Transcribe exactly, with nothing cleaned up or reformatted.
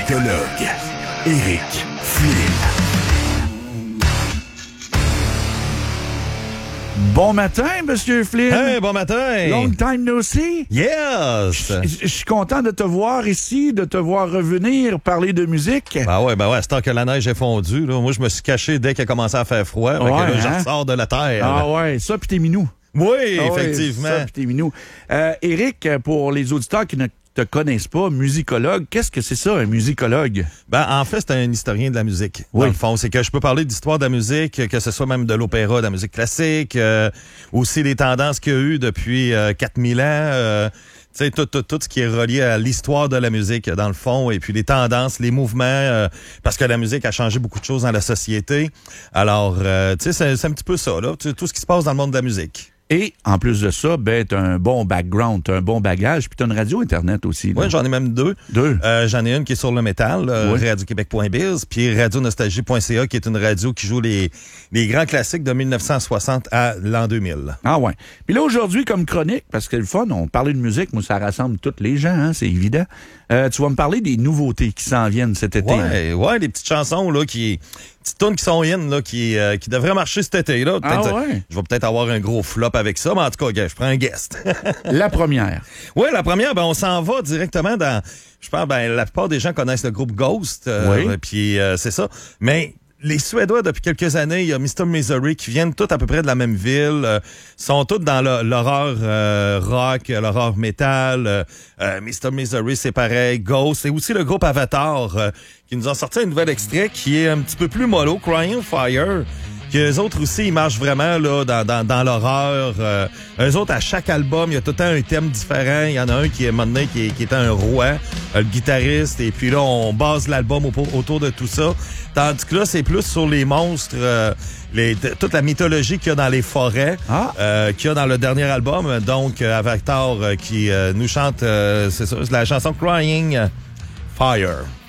musicologue, Éric Flynn. Bon matin, Monsieur Flynn. Hey, bon matin. Long time no see. Yes. Je suis content de te voir ici, de te voir revenir parler de musique. Ben ouais, ben ouais, c'est tant que la neige est fondue. Là. Moi, je me suis caché dès qu'il a commencé à faire froid. Ouais, là, je hein? ressors de la terre. Ah ouais, ça pis t'es minou. Oui, Ah effectivement. Ouais, ça pis t'es minou. Euh, Éric, pour les auditeurs qui ne te connaissent pas, musicologue, qu'est-ce que c'est ça, un musicologue? Ben, en fait, c'est un historien de la musique. Oui. Dans le fond, c'est que je peux parler d'histoire de la musique, que ce soit même de l'opéra, de la musique classique, euh, aussi les tendances qu'il y a eu depuis euh, quatre mille ans, euh, tu sais, tout, tout, tout ce qui est relié à l'histoire de la musique, dans le fond, et puis les tendances, les mouvements, euh, parce que la musique a changé beaucoup de choses dans la société. Alors, euh, tu sais, c'est, c'est un petit peu ça, là, tout ce qui se passe dans le monde de la musique. Et, en plus de ça, ben, t'as un bon background, t'as un bon bagage, puis t'as une radio Internet aussi. Oui, j'en ai même deux. Deux? Euh, j'en ai une qui est sur le métal, euh, Oui. radio québec point biz, puis radio nostalgie point c a, qui est une radio qui joue les, les grands classiques de mille neuf cent soixante à l'an deux mille. Ah ouais. Puis là, aujourd'hui, comme chronique, parce que c'est le fun, on parlait de musique, moi, ça rassemble tous les gens, hein, c'est évident. Euh, tu vas me parler des nouveautés qui s'en viennent cet été. Ouais, ouais, des petites chansons, là, qui... petites tunes qui sont in, là, qui, euh, qui devraient marcher cet été, là. Ah Peut-être, ouais? Je vais peut-être avoir un gros flop avec ça, mais en tout cas, gars, je prends un guest. La première. Oui, la première, ben, on s'en va directement dans... Je pense, ben, la plupart des gens connaissent le groupe Ghost. Euh, Oui. Puis euh, c'est ça. Mais les Suédois, depuis quelques années, il y a mister Misery qui viennent tous à peu près de la même ville. Euh, sont tous dans le- l'horreur euh, rock, l'horreur métal. Euh, euh, mister Misery, c'est pareil. Ghost. C'est aussi le groupe Avatar euh, qui nous a sorti un nouvel extrait qui est un petit peu plus mollo, Crying Fire. Qu'eux autres aussi, ils marchent vraiment là dans, dans, dans l'horreur. Euh, eux autres, à chaque album, il y a tout le temps un thème différent. Il y en a un qui est maintenant qui est, qui est un roi, euh, le guitariste. Et puis là, on base l'album au- autour de tout ça. Tandis que là, c'est plus sur les monstres, euh, les, t- toute la mythologie qu'il y a dans les forêts, Ah. euh, qu'il y a dans le dernier album. Donc, euh, Avatar euh, qui euh, nous chante, euh, c'est ça, c'est la chanson Crying Fire.